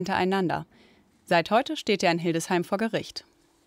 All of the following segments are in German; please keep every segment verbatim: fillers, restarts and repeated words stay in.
hintereinander. Seit heute steht er in Hildesheim vor Gericht.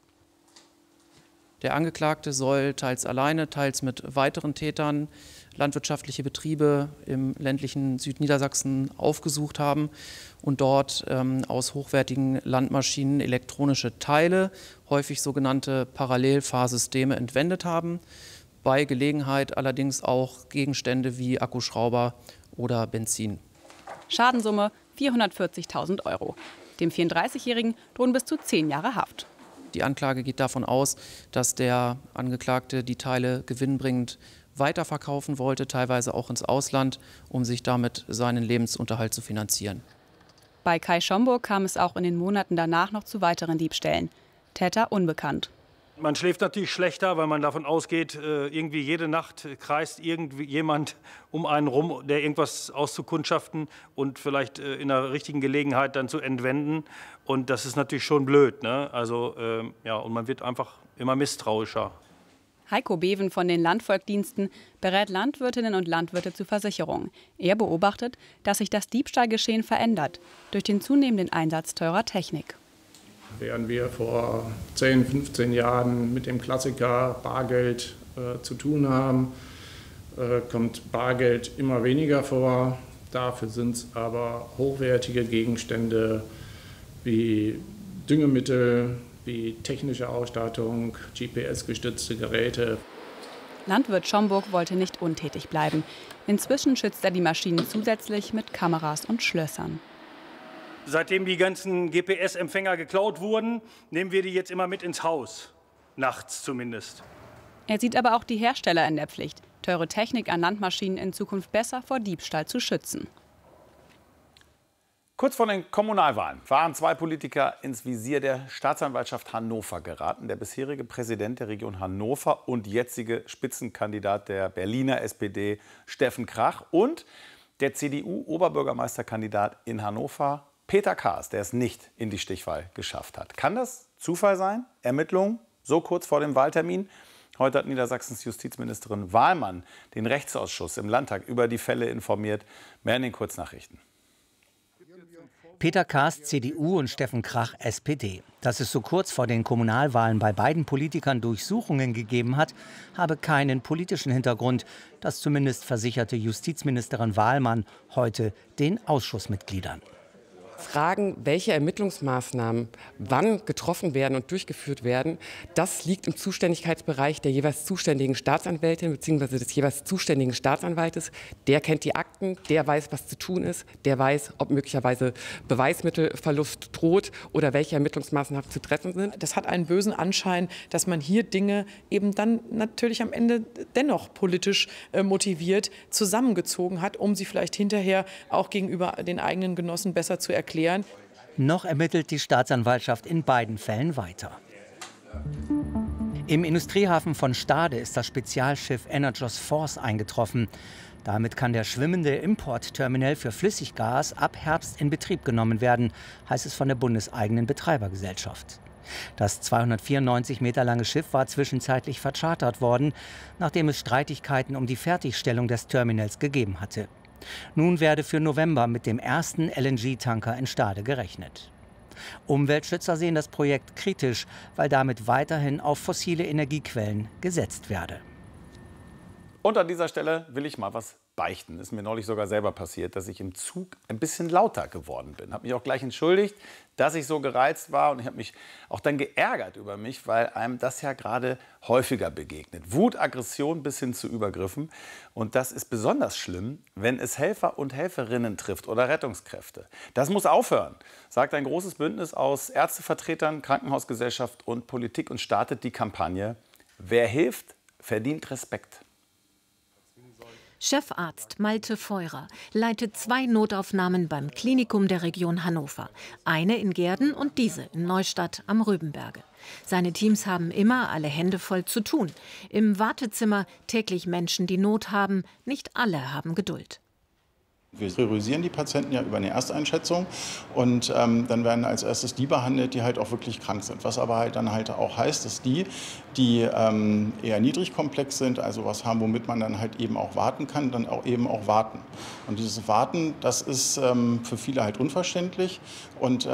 Der Angeklagte soll teils alleine, teils mit weiteren Tätern landwirtschaftliche Betriebe im ländlichen Südniedersachsen aufgesucht haben und dort ähm, aus hochwertigen Landmaschinen elektronische Teile, häufig sogenannte Parallelfahrsysteme, entwendet haben. Bei Gelegenheit allerdings auch Gegenstände wie Akkuschrauber oder Benzin. Schadensumme vierhundertvierzigtausend Euro. Dem vierunddreißigjährigen drohen bis zu zehn Jahre Haft. Die Anklage geht davon aus, dass der Angeklagte die Teile gewinnbringend weiterverkaufen wollte, teilweise auch ins Ausland, um sich damit seinen Lebensunterhalt zu finanzieren. Bei Kai Schomburg kam es auch in den Monaten danach noch zu weiteren Diebstählen. Täter unbekannt. Man schläft natürlich schlechter, weil man davon ausgeht, irgendwie jede Nacht kreist irgendjemand um einen rum, der irgendwas auszukundschaften und vielleicht in der richtigen Gelegenheit dann zu entwenden. Und das ist natürlich schon blöd, ne? Also, ja, und man wird einfach immer misstrauischer. Heiko Beven von den Landvolkdiensten berät Landwirtinnen und Landwirte zu Versicherungen. Er beobachtet, dass sich das Diebstahlgeschehen verändert durch den zunehmenden Einsatz teurer Technik. Während wir vor zehn, fünfzehn Jahren mit dem Klassiker Bargeld äh, zu tun haben, äh, kommt Bargeld immer weniger vor. Dafür sind es aber hochwertige Gegenstände wie Düngemittel, wie technische Ausstattung, G P S-gestützte Geräte. Landwirt Schomburg wollte nicht untätig bleiben. Inzwischen schützt er die Maschinen zusätzlich mit Kameras und Schlössern. Seitdem die ganzen G P S-Empfänger geklaut wurden, nehmen wir die jetzt immer mit ins Haus. Nachts zumindest. Er sieht aber auch die Hersteller in der Pflicht, teure Technik an Landmaschinen in Zukunft besser vor Diebstahl zu schützen. Kurz vor den Kommunalwahlen waren zwei Politiker ins Visier der Staatsanwaltschaft Hannover geraten. Der bisherige Präsident der Region Hannover und jetzige Spitzenkandidat der Berliner S P D, Steffen Krach, und der C D U-Oberbürgermeisterkandidat in Hannover, Peter Kaas, der es nicht in die Stichwahl geschafft hat. Kann das Zufall sein? Ermittlungen so kurz vor dem Wahltermin? Heute hat Niedersachsens Justizministerin Wahlmann den Rechtsausschuss im Landtag über die Fälle informiert. Mehr in den Kurznachrichten. Peter Kaas, C D U, und Steffen Krach, S P D. Dass es so kurz vor den Kommunalwahlen bei beiden Politikern Durchsuchungen gegeben hat, habe keinen politischen Hintergrund. Das zumindest versicherte Justizministerin Wahlmann heute den Ausschussmitgliedern. Fragen, welche Ermittlungsmaßnahmen wann getroffen werden und durchgeführt werden, das liegt im Zuständigkeitsbereich der jeweils zuständigen Staatsanwältin bzw. des jeweils zuständigen Staatsanwaltes. Der kennt die Akten, der weiß, was zu tun ist, der weiß, ob möglicherweise Beweismittelverlust droht oder welche Ermittlungsmaßnahmen zu treffen sind. Das hat einen bösen Anschein, dass man hier Dinge eben dann natürlich am Ende dennoch politisch äh, motiviert zusammengezogen hat, um sie vielleicht hinterher auch gegenüber den eigenen Genossen besser zu erklären. Erklären. Noch ermittelt die Staatsanwaltschaft in beiden Fällen weiter. Im Industriehafen von Stade ist das Spezialschiff Energos Force eingetroffen. Damit kann der schwimmende Importterminal für Flüssiggas ab Herbst in Betrieb genommen werden, heißt es von der bundeseigenen Betreibergesellschaft. Das zweihundertvierundneunzig Meter lange Schiff war zwischenzeitlich verchartert worden, nachdem es Streitigkeiten um die Fertigstellung des Terminals gegeben hatte. Nun werde für November mit dem ersten L N G-Tanker in Stade gerechnet. Umweltschützer sehen das Projekt kritisch, weil damit weiterhin auf fossile Energiequellen gesetzt werde. Und an dieser Stelle will ich mal was beichten. Ist mir neulich sogar selber passiert, dass ich im Zug ein bisschen lauter geworden bin. Habe mich auch gleich entschuldigt, dass ich so gereizt war, und ich habe mich auch dann geärgert über mich, weil einem das ja gerade häufiger begegnet. Wut, Aggression bis hin zu Übergriffen. Und das ist besonders schlimm, wenn es Helfer und Helferinnen trifft oder Rettungskräfte. Das muss aufhören, sagt ein großes Bündnis aus Ärztevertretern, Krankenhausgesellschaft und Politik und startet die Kampagne „Wer hilft, verdient Respekt“. Chefarzt Malte Feurer leitet zwei Notaufnahmen beim Klinikum der Region Hannover. Eine in Gehrden und diese in Neustadt am Röbenberge. Seine Teams haben immer alle Hände voll zu tun. Im Wartezimmer täglich Menschen, die Not haben. Nicht alle haben Geduld. Wir priorisieren die Patienten ja über eine Ersteinschätzung und ähm, dann werden als erstes die behandelt, die halt auch wirklich krank sind. Was aber halt dann halt auch heißt, dass die, die ähm, eher niedrigkomplex sind, also was haben, womit man dann halt eben auch warten kann, dann auch eben auch warten. Und dieses Warten, das ist ähm, für viele halt unverständlich und